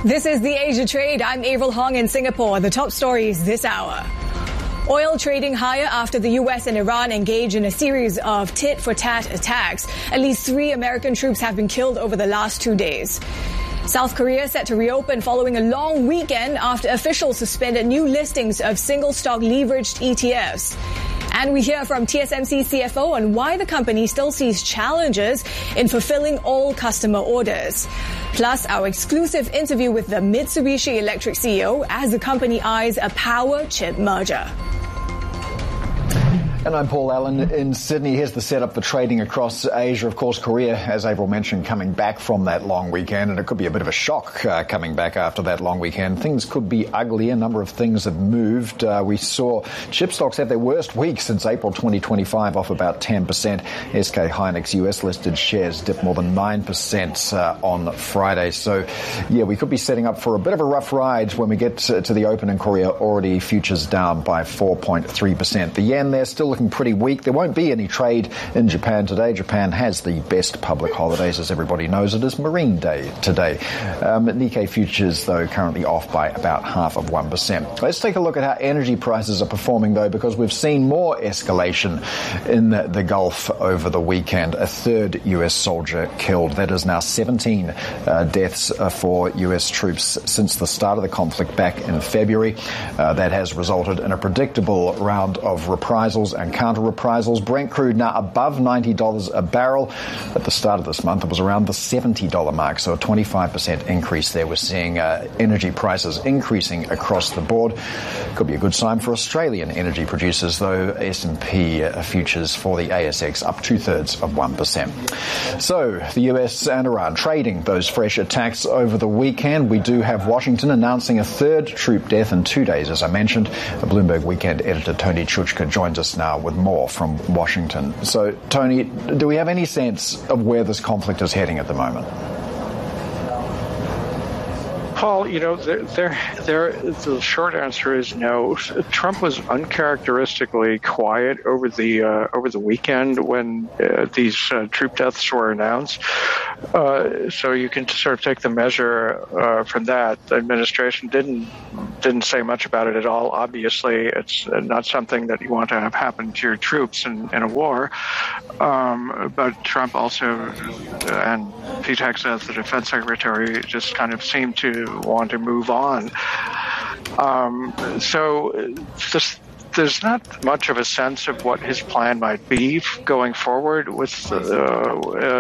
This is the Asia Trade. I'm Avril Hong in Singapore. The top stories this hour. Oil trading higher after the U.S. and Iran engage in a series of tit-for-tat attacks. At least 3 American troops have been killed over the last 2 days. South Korea set to reopen following a long weekend after officials suspended new listings of single-stock leveraged ETFs. And we hear from TSMC CFO on why the company still sees challenges in fulfilling all customer orders. Plus, our exclusive interview with the Mitsubishi Electric CEO as the company eyes a power chip merger. And I'm Paul Allen in Sydney. Here's the setup for trading across Asia. Of course, Korea, as Avril mentioned, coming back from that long weekend, and it could be a bit of a shock coming back after that long weekend. Things could be ugly. A number of things have moved. We saw chip stocks have their worst week since April 2025, off about 10%. SK Hynix US-listed shares dipped more than 9% on Friday. So, yeah, we could be setting up for a bit of a rough ride when we get to the open in Korea. Already futures down by 4.3%. The yen there still looking pretty weak. There won't be any trade in Japan today. Japan has the best public holidays, as everybody knows. It is Marine Day today. Nikkei futures, though, currently off by about 0.5%. Let's take a look at how energy prices are performing, though, because we've seen more escalation in the Gulf over the weekend. A 3rd U.S. soldier killed. That is now 17 deaths for U.S. troops since the start of the conflict back in February. That has resulted in a predictable round of reprisals and counter-reprisals. Brent crude now above $90 a barrel. At the start of this month, it was around the $70 mark, so a 25% increase there. We're seeing energy prices increasing across the board. Could be a good sign for Australian energy producers, though. S&P futures for the ASX up 0.2%. So, the US and Iran trading those fresh attacks over the weekend. We do have Washington announcing a 3rd troop death in 2 days, as I mentioned. Bloomberg Weekend editor Tony Chuchka joins us now with more from Washington. So, Tony, do we have any sense of where this conflict is heading at the moment? Paul, the short answer is no. Trump was uncharacteristically quiet over the weekend when these troop deaths were announced. So you can sort of take the measure from that. The administration didn't say much about it at all. Obviously, it's not something that you want to have happen to your troops in a war. But Trump also, and Pete Hegseth, the defense secretary, just kind of seemed to want to move on. There's not much of a sense of what his plan might be going forward with